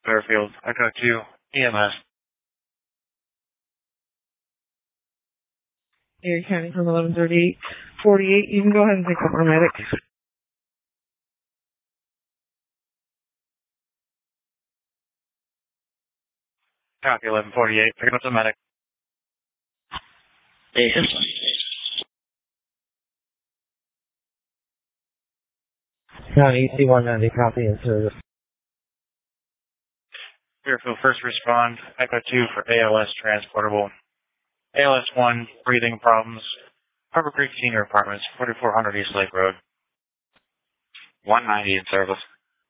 Fairfield, Echo 2, EMS. Erie County from 11:38:48. You can go ahead and pick up our medic. Copy 1148. Picking up the medic. County C-190, copy in service. Fairfield, first respond. Echo 2 for ALS transportable. ALS 1, breathing problems. Harbor Creek Senior Apartments, 4400 East Lake Road. 190 in service.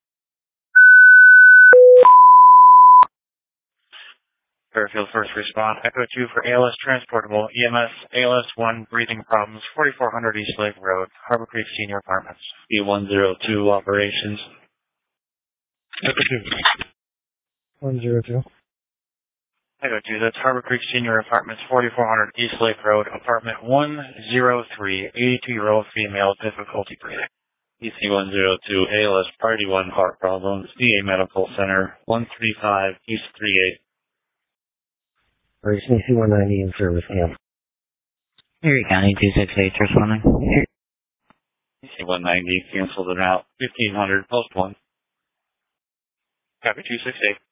Fairfield, first respond. Echo 2 for ALS transportable. EMS, ALS 1, breathing problems. 4400 East Lake Road. Harbor Creek Senior Apartments. B102 operations. Echo 2. 102. Echo 2, that's Harbor Creek Senior Apartments, 4400 East Lake Road, apartment 103, 82-year-old female, difficulty breathing. EC102, ALS Party 1 heart problems, VA Medical Center, 135 East 38. Operation C-190 in service, camp. Erie County 268, responding. EC190, canceled and out, 1500, post 1. Copy 268.